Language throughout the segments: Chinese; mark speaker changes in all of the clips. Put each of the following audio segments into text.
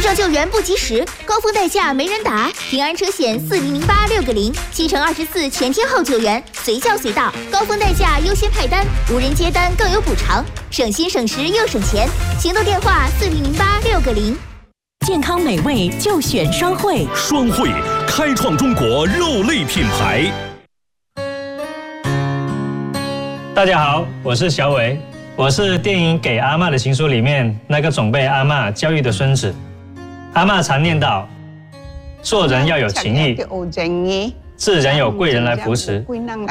Speaker 1: 障救援不及时，高峰代驾没人打，平安车险400860，7乘24全天候救援，随叫随到，高峰代驾优先派单，无人接单更有补偿，省心省时又省钱。行动电话400860。
Speaker 2: 健康美味就选双汇，
Speaker 3: 双汇开创中国肉类品牌。
Speaker 4: 大家好，我是小伟，我是电影《给阿嬷的情书》里面那个总被阿嬷教育的孙子。阿嬷常念叨，做人要有情义，自然有贵人来扶持。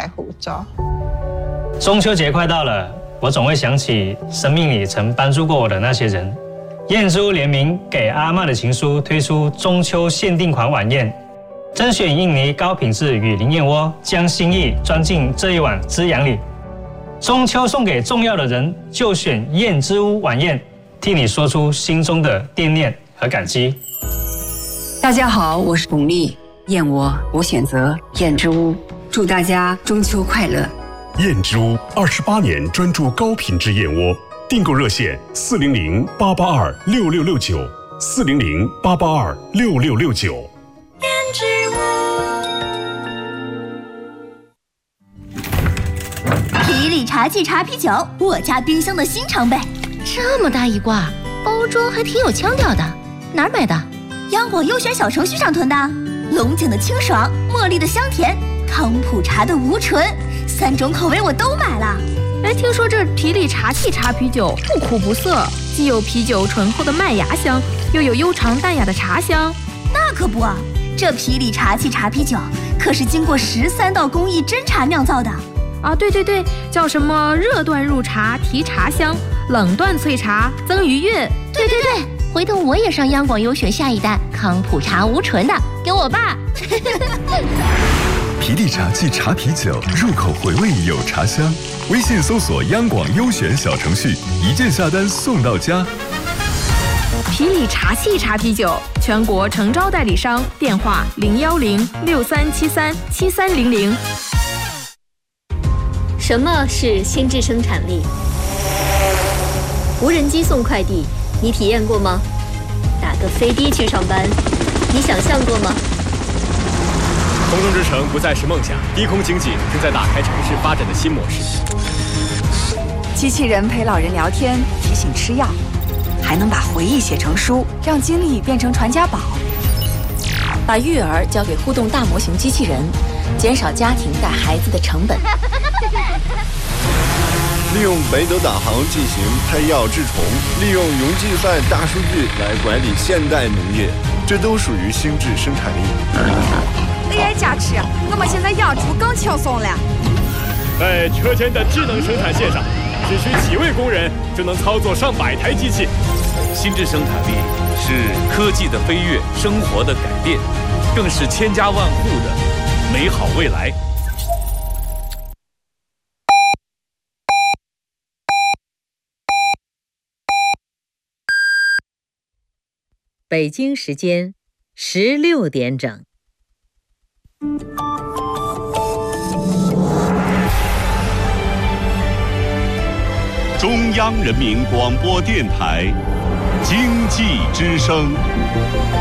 Speaker 4: 中秋节快到了，我总会想起生命里曾帮助过我的那些人。燕之屋联名《给阿嬷的情书》推出中秋限定款晚宴，甄选印尼高品质雨林燕窝，将心意装进这一碗滋养里。中秋送给重要的人，就选燕之屋晚宴，替你说出心中的惦念和感激。
Speaker 5: 大家好，我是巩俐，燕窝我选择燕之屋，祝大家中秋快乐。
Speaker 3: 燕之屋28年专注高品质燕窝，订购热线400-882-6669，400-882-6669。
Speaker 2: 燕之屋。
Speaker 1: 皮里茶季茶啤酒，我家冰箱的新常备。
Speaker 6: 这么大一挂，包装还挺有腔调的，哪儿买的？
Speaker 1: 央广优选小程序上囤的。龙井的清爽，茉莉的香甜，康普茶的无醇，3种口味我都买了。
Speaker 6: 哎，听说这皮里茶气茶啤酒不苦不涩，既有啤酒醇厚的麦芽香，又有悠长淡雅的茶香。
Speaker 1: 那可不，这皮里茶气茶啤酒可是经过13道工艺真茶酿造的。
Speaker 6: 啊，对，叫什么热断入茶提茶香，冷断萃茶增余韵。
Speaker 1: 对，
Speaker 6: 回头我也上央广优选下一单康普茶无醇的，给我爸。
Speaker 7: 皮里茶气茶啤酒，入口回味有茶香。微信搜索央广优选小程序，一键下单送到家。
Speaker 6: 皮里茶气茶啤酒，全国诚招代理商，电话010-6373-7300。
Speaker 8: 什么是心智生产力？无人机送快递，你体验过吗？打个飞的去上班，你想象过吗？
Speaker 9: 空中之城不再是梦想，低空经济正在打开城市发展的新模式。
Speaker 5: 机器人陪老人聊天，提醒吃药，还能把回忆写成书，让经历变成传家宝。
Speaker 2: 把育儿交给互动大模型机器人，减少家庭带孩子的成本。
Speaker 10: 利用北斗导航进行配药治虫，利用云计算大数据来管理现代农业，这都属于心智生产力。
Speaker 11: AI 加持，我们现在养猪更轻松了。
Speaker 9: 在车间的智能生产线上，只需几位工人就能操作上百台机器。
Speaker 12: 心智生产力是科技的飞跃，生活的改变，更是千家万户的美好未来。
Speaker 13: 北京时间16点整。
Speaker 3: 中央人民广播电台经济之声。